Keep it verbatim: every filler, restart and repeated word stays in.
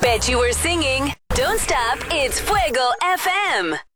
Bet you were singing. Don't stop, it's Fuego F M.